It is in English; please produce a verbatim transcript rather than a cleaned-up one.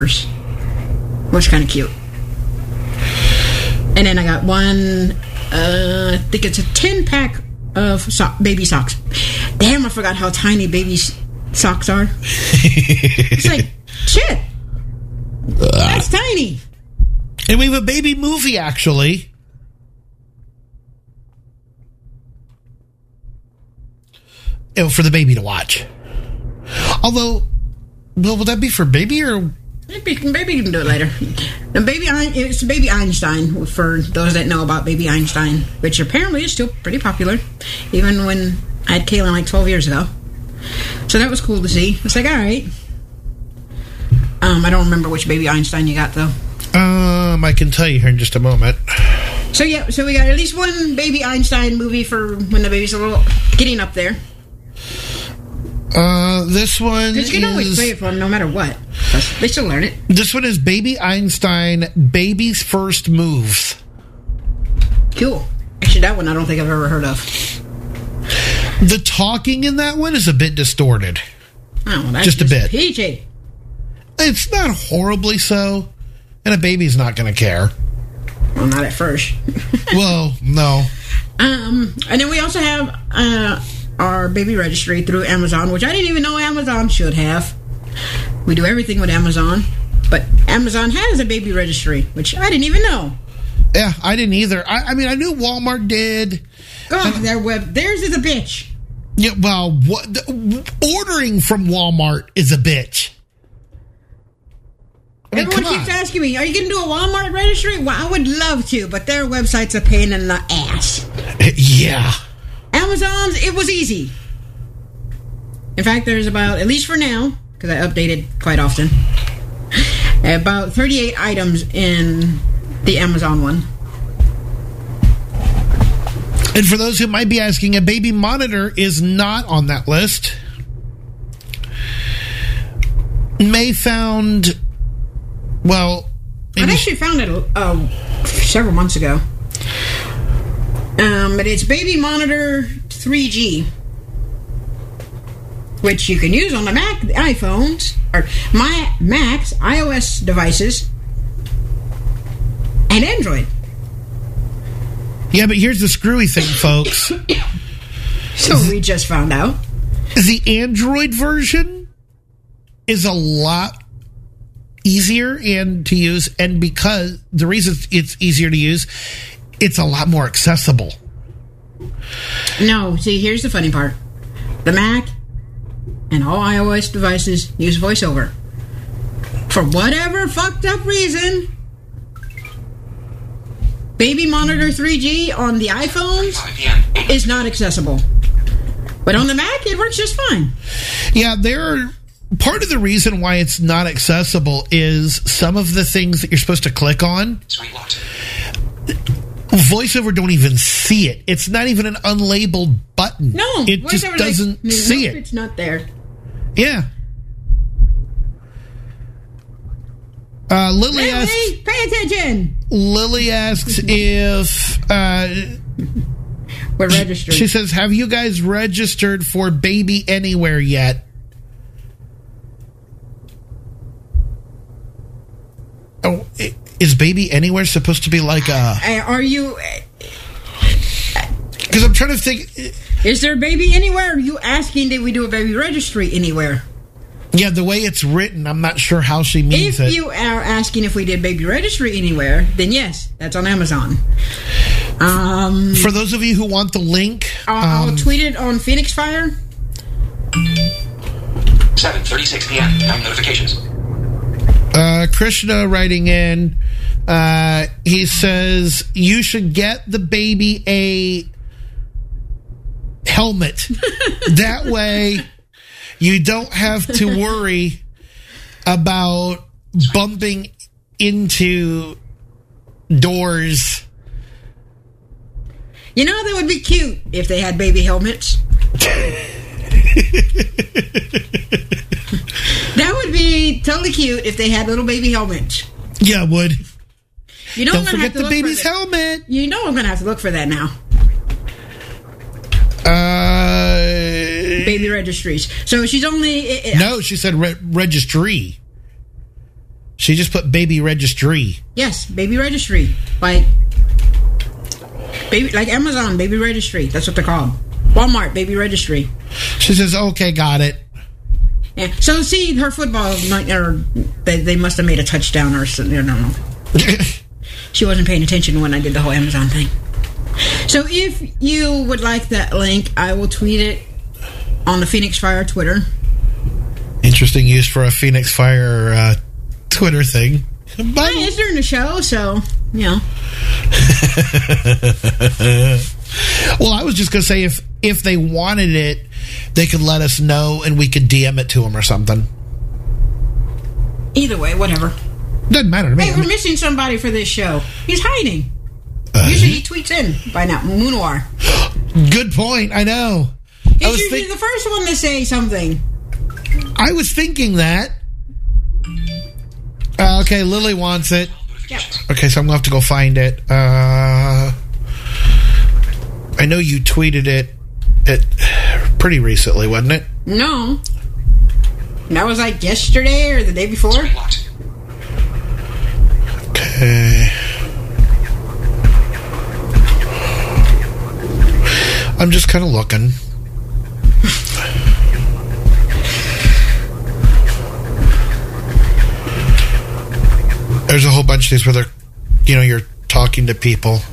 which is kind of cute. And then I got one, uh, I think it's a ten pack of so- baby socks. Damn, I forgot how tiny baby socks are. It's like, shit, that's tiny. And we have a baby movie, actually. Oh, for the baby to watch. Although, well, will that be for baby or? Maybe, maybe you can do it later. The baby, it's Baby Einstein, for those that know about Baby Einstein, which apparently is still pretty popular, even when I had Kaylin like twelve years ago. So that was cool to see. It's like, all right. Um, I don't remember which Baby Einstein you got, though. Um, I can tell you here in just a moment. So, yeah, so we got at least one Baby Einstein movie for when the baby's a little getting up there. Uh, this one Because you can always play it for them no matter what. They still learn it. This one is Baby Einstein, Baby's First Moves. Cool. Actually, that one I don't think I've ever heard of. The talking in that one is a bit distorted. Oh, well, that's just, just a bit. Peachy. It's not horribly so, and a baby's not going to care. Well, not at first. Well, no. Um, and then we also have uh, our baby registry through Amazon, which I didn't even know Amazon should have. We do everything with Amazon, but Amazon has a baby registry, which I didn't even know. Yeah, I didn't either. I, I mean, I knew Walmart did. Oh, their web, theirs is a bitch. Yeah, well, what, ordering from Walmart is a bitch. I mean, Everyone keeps on. asking me, are you going to do a Walmart registry? Well, I would love to, but their website's a pain in the ass. Yeah. Amazon's, it was easy. In fact, there's about, at least for now, because I update it quite often, about thirty-eight items in the Amazon one. And for those who might be asking, a baby monitor is not on that list. May found, well... I actually found it uh, several months ago. Um, but it's Baby Monitor three G, which you can use on the Mac, the iPhones, or my Macs, iOS devices, and Android. Yeah, but here's the screwy thing, folks. So we just found out. The Android version is a lot easier and to use, and because the reason it's easier to use, it's a lot more accessible. No, see, here's the funny part. The Mac and all iOS devices use VoiceOver. For whatever fucked up reason, Baby Monitor three G on the iPhones is not accessible. But on the Mac, it works just fine. Yeah, there are... Part of the reason why it's not accessible is some of the things that you're supposed to click on, VoiceOver don't even see it. It's not even an unlabeled button. No, it just doesn't like, see nope, it. It's not there. Yeah. Uh, Lily, Lily asks... Pay attention! Lily asks if... Uh, We're registered. She says, have you guys registered for Baby Anywhere yet? Oh, is Baby Anywhere supposed to be like a... Are you... Because I'm trying to think... Is there Baby Anywhere? Are you asking did we do a baby registry anywhere? Yeah, the way it's written, I'm not sure how she means if it. If you are asking if we did baby registry anywhere, then yes, that's on Amazon. Um, For those of you who want the link... I'll, um, I'll tweet it on Phoenix Fire. seven thirty-six p.m. Nine notifications. Uh, Krishna writing in, uh, he says, you should get the baby a helmet. That way you don't have to worry about bumping into doors. You know, that would be cute if they had baby helmets. That would be totally cute if they had little baby helmets. Yeah, it would. You know, don't I'm gonna forget have to the look baby's for that. helmet. You know I'm going to have to look for that now. Uh, baby registries. So she's only... It, no, she said re- registry. She just put baby registry. Yes, baby registry. Like baby, like Amazon baby registry. That's what they're called. Walmart baby registry. She says, "Okay, got it." Yeah. So see, her football, or they, they must have made a touchdown or something. I don't know. She wasn't paying attention when I did the whole Amazon thing. So if you would like that link, I will tweet it on the Phoenix Fire Twitter. Interesting use for a Phoenix Fire uh, Twitter thing. But it's during the show, so, you know. Well, I was just going to say, if, if they wanted it, they could let us know and we could D M it to them or something. Either way, whatever. Doesn't matter to me. Hey, we're missing somebody for this show. He's hiding. Uh, usually he tweets in by now. Moonwar. Good point. I know. He's I was usually think- the first one to say something. I was thinking that. Uh, okay, Lily wants it. Yep. Okay, so I'm going to have to go find it. Uh, I know you tweeted it, it pretty recently, wasn't it? No. That was like yesterday or the day before. Okay. I'm just kind of looking. There's a whole bunch of these where they're, you know, you're talking to people.